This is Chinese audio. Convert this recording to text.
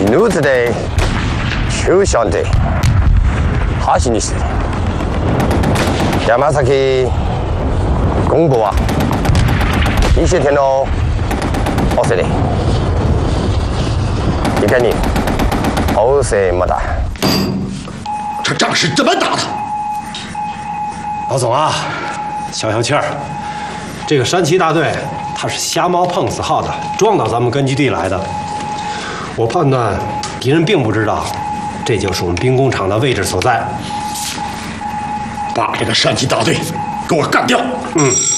奴子的就兄弟，哈西尼斯，山崎公布啊，一些天喽，我说的，你看你，好色没打。 这仗是怎么打的？ 老总啊，消消气儿。这个山崎大队，他是瞎猫碰死耗子，撞到咱们根据地来的。我判断敌人并不知道，这就是我们兵工厂的位置所在。 把这个山崎大队给我干掉！ 嗯。